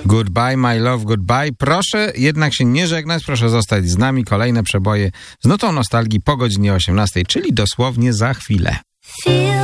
Goodbye, my love, goodbye. Proszę jednak się nie żegnać, proszę zostać z nami. Kolejne przeboje z nutą nostalgii po godzinie 18, czyli dosłownie za chwilę.